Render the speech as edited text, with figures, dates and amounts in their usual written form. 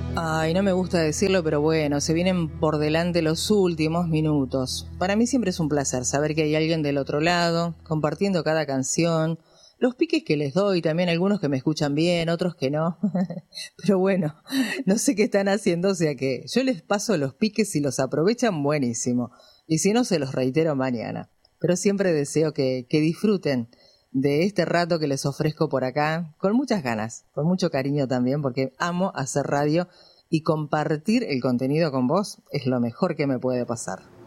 Ay, no me gusta decirlo, pero bueno, se vienen por delante los últimos minutos. Para mí siempre es un placer saber que hay alguien del otro lado, compartiendo cada canción, los piques que les doy, también algunos que me escuchan bien, otros que no. Pero bueno, no sé qué están haciendo, o sea que yo les paso los piques y los aprovechan buenísimo. Y si no, se los reitero mañana. Pero siempre deseo que disfruten de este rato que les ofrezco por acá, con muchas ganas, con mucho cariño también, porque amo hacer radio y compartir el contenido con vos es lo mejor que me puede pasar.